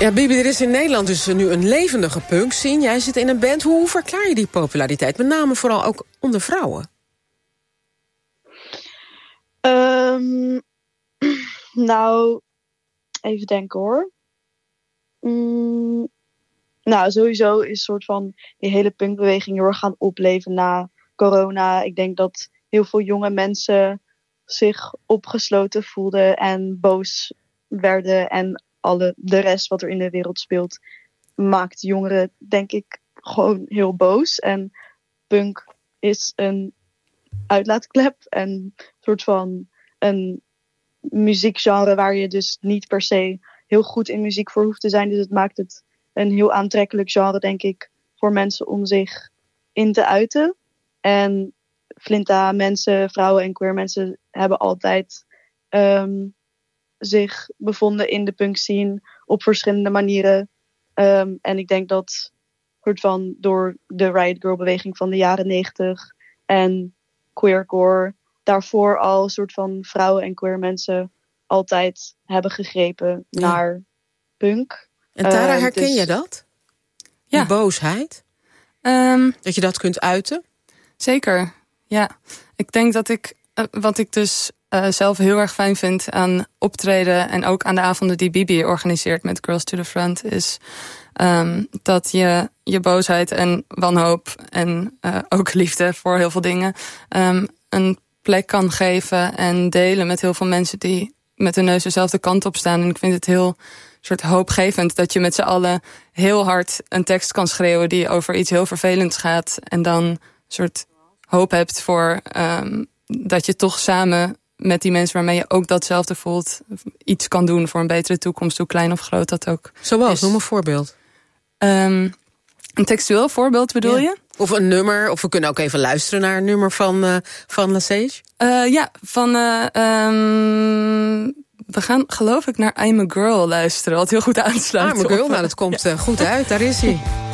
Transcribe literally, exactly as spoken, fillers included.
Ja, Bibi, er is in Nederland dus nu een levendige punk scene. Jij zit in een band. Hoe verklaar je die populariteit? Met name vooral ook onder vrouwen. Um, nou, even denken hoor. Mm, nou, sowieso is een soort van die hele punkbeweging heel erg gaan opleven na corona. Ik denk dat heel veel jonge mensen zich opgesloten voelden en boos werden. En alle, de rest wat er in de wereld speelt maakt jongeren, denk ik, gewoon heel boos. En punk is een uitlaatklep en een soort van een muziekgenre waar je dus niet per se heel goed in muziek voor hoeft te zijn. Dus het maakt het een heel aantrekkelijk genre, denk ik, voor mensen om zich in te uiten. En Flinta mensen, vrouwen en queer mensen hebben altijd um, zich bevonden in de punk scene op verschillende manieren. Um, en ik denk dat soort van door de Riot Girl beweging van de jaren negentig en queercore daarvoor al een soort van vrouwen en queer mensen altijd hebben gegrepen ja. naar punk. En Tara, uh, herken dus... je dat? Ja. Die boosheid? Um, dat je dat kunt uiten? Zeker, ja. Ik denk dat ik, uh, wat ik dus uh, zelf heel erg fijn vind aan optreden en ook aan de avonden die Bibi organiseert met Girls to the Front, is um, dat je je boosheid en wanhoop en uh, ook liefde voor heel veel dingen um, een plek kan geven en delen met heel veel mensen die met hun neus dezelfde kant op staan. En ik vind het heel soort hoopgevend dat je met z'n allen heel hard een tekst kan schreeuwen die over iets heel vervelends gaat en dan een soort hoop hebt voor um, dat je toch samen met die mensen waarmee je ook datzelfde voelt iets kan doen voor een betere toekomst, hoe klein of groot dat ook Zoals, is. noem een voorbeeld. Um, een textueel voorbeeld bedoel ja. je? Of een nummer, of we kunnen ook even luisteren naar een nummer van, uh, van Lesage. Uh, ja, van uh, um, we gaan geloof ik naar I'm a Girl luisteren, wat heel goed aansluit. I'm a Girl, nou dat komt ja. uh, goed uit, daar is hij.